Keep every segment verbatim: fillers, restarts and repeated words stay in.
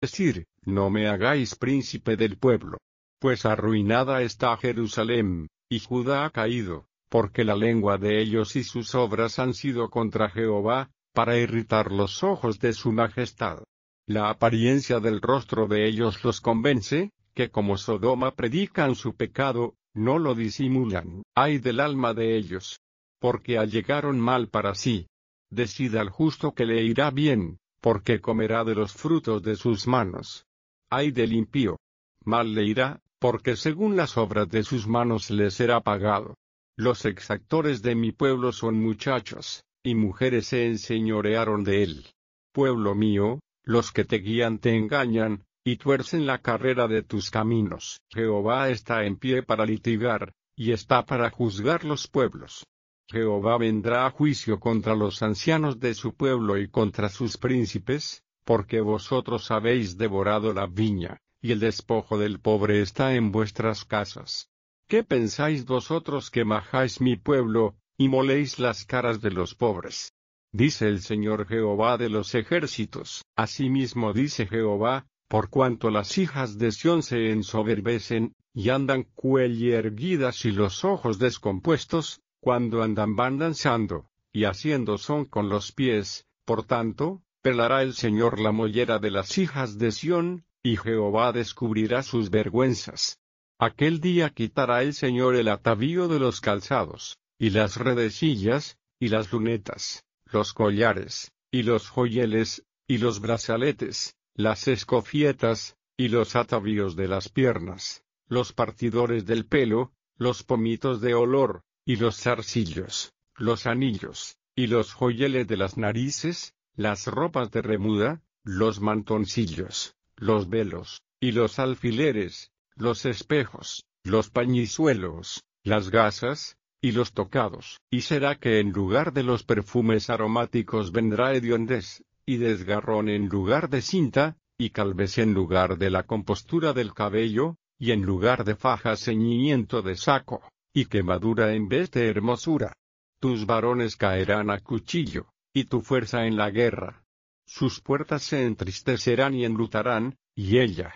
decir, no me hagáis príncipe del pueblo. Pues arruinada está Jerusalén, y Judá ha caído, porque la lengua de ellos y sus obras han sido contra Jehová, para irritar los ojos de su majestad. La apariencia del rostro de ellos los convence, que como Sodoma predican su pecado, no lo disimulan. Ay del alma de ellos, porque allegaron mal para sí. Decid al justo que le irá bien, porque comerá de los frutos de sus manos. Ay del impío, mal le irá, porque según las obras de sus manos le será pagado. Los exactores de mi pueblo son muchachos, y mujeres se enseñorearon de él. Pueblo mío, los que te guían te engañan, y tuercen la carrera de tus caminos. Jehová está en pie para litigar, y está para juzgar los pueblos. Jehová vendrá a juicio contra los ancianos de su pueblo y contra sus príncipes, porque vosotros habéis devorado la viña, y el despojo del pobre está en vuestras casas. ¿Qué pensáis vosotros que majáis mi pueblo, y moléis las caras de los pobres? Dice el Señor Jehová de los ejércitos. Asimismo dice Jehová, por cuanto las hijas de Sión se ensoberbecen, y andan cuello erguidas y los ojos descompuestos, cuando andan van danzando, y haciendo son con los pies, por tanto, pelará el Señor la mollera de las hijas de Sión, y Jehová descubrirá sus vergüenzas. Aquel día quitará el Señor el atavío de los calzados, y las redecillas, y las lunetas, los collares, y los joyeles, y los brazaletes, las escofietas, y los atavíos de las piernas, los partidores del pelo, los pomitos de olor, y los zarcillos, los anillos, y los joyeles de las narices, las ropas de remuda, los mantoncillos, los velos, y los alfileres, los espejos, los pañizuelos, las gasas, y los tocados. Y será que en lugar de los perfumes aromáticos vendrá hediondez, y desgarrón en lugar de cinta, y calvez en lugar de la compostura del cabello, y en lugar de faja ceñimiento de saco, y quemadura en vez de hermosura. Tus varones caerán a cuchillo, y tu fuerza en la guerra. Sus puertas se entristecerán y enlutarán, y ella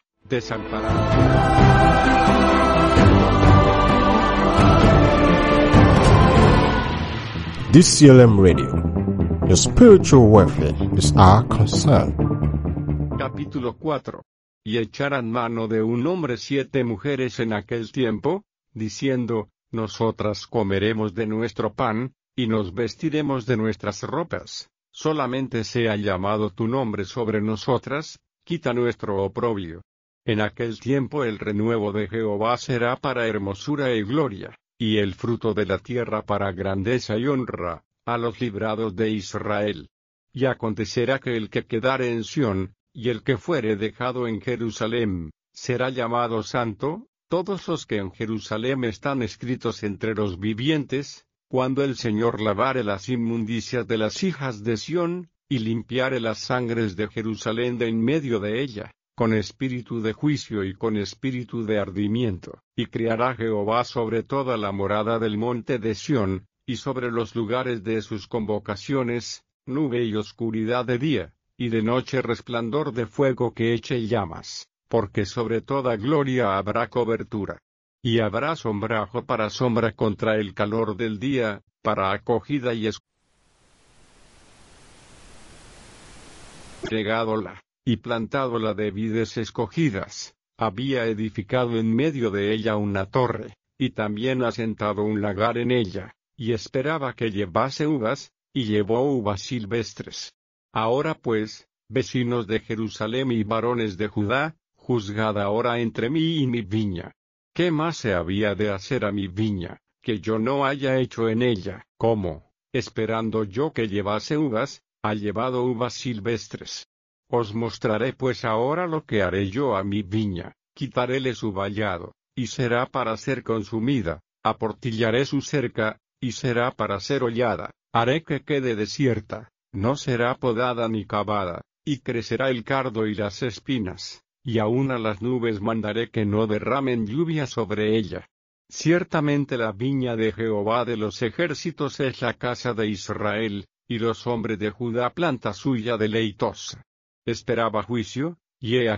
desamparada. D C L M Radio. Your spiritual welfare is our concern. Capítulo cuatro. Y echarán mano de un hombre siete mujeres en aquel tiempo, diciendo, nosotras comeremos de nuestro pan, y nos vestiremos de nuestras ropas. Solamente sea llamado tu nombre sobre nosotras, quita nuestro oprobio. En aquel tiempo el renuevo de Jehová será para hermosura y gloria, y el fruto de la tierra para grandeza y honra, a los librados de Israel. Y acontecerá que el que quedare en Sión, y el que fuere dejado en Jerusalén, será llamado santo, todos los que en Jerusalén están escritos entre los vivientes, cuando el Señor lavare las inmundicias de las hijas de Sión, y limpiare las sangres de Jerusalén de en medio de ella, con espíritu de juicio y con espíritu de ardimiento, y criará Jehová sobre toda la morada del monte de Sión, y sobre los lugares de sus convocaciones, nube y oscuridad de día, y de noche resplandor de fuego que eche llamas, porque sobre toda gloria habrá cobertura. Y habrá sombrajo para sombra contra el calor del día, para acogida y escudo. Regádola, y plantádola de vides escogidas, había edificado en medio de ella una torre, y también asentado un lagar en ella, y esperaba que llevase uvas, y llevó uvas silvestres. Ahora pues, vecinos de Jerusalén y varones de Judá, juzgad ahora entre mí y mi viña. ¿Qué más se había de hacer a mi viña, que yo no haya hecho en ella? ¿Cómo, esperando yo que llevase uvas, ha llevado uvas silvestres? Os mostraré pues ahora lo que haré yo a mi viña, quitaréle su vallado, y será para ser consumida, aportillaré su cerca, y será para ser hollada, haré que quede desierta, no será podada ni cavada, y crecerá el cardo y las espinas. Y aun a las nubes mandaré que no derramen lluvia sobre ella. Ciertamente la viña de Jehová de los ejércitos es la casa de Israel, y los hombres de Judá planta suya deleitosa. Esperaba juicio, y he aquí